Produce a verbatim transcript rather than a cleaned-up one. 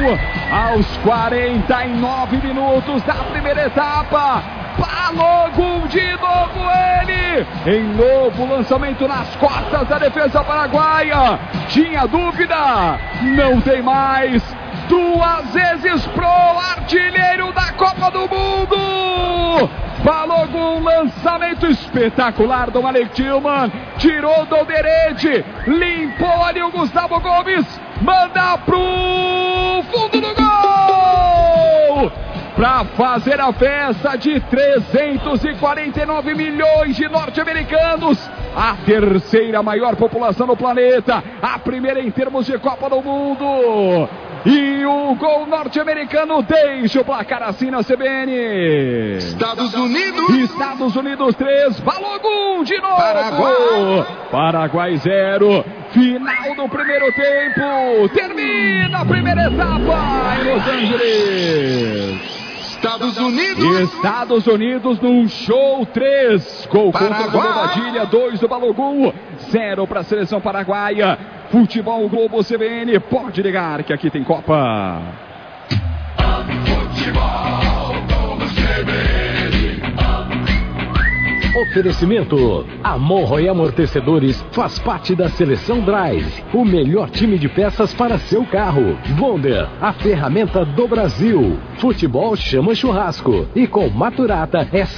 aos quarenta e nove minutos da primeira etapa. Balogun de novo ele, em novo lançamento nas costas da defesa paraguaia. Tinha dúvida, não tem mais. Duas vezes pro artilheiro da Copa do Mundo. Balogun, lançamento espetacular do Malik Tillman. Tirou do Alderete, limpou ali o Gustavo Gomes. Manda pro fundo do gol! Para fazer a festa de trezentos e quarenta e nove milhões de norte-americanos. A terceira maior população do planeta. A primeira em termos de Copa do Mundo. E o gol norte-americano deixa o placar assim na C B N. Estados Unidos. Estados Unidos três. Balogun de novo. Paraguai. Paraguai zero. Final do primeiro tempo. Termina a primeira etapa em Los Angeles. Estados Unidos. Estados Unidos num show. Três. Gol contra do Bobadilha. Dois do Balogun. Zero para a seleção paraguaia. Futebol Globo C B N. Pode ligar que aqui tem Copa. Futebol Globo C B N. Oferecimento. Amorro e Amortecedores faz parte da Seleção Drive. O melhor time de peças para seu carro. Bonder, a ferramenta do Brasil. Futebol chama churrasco. E com Maturata é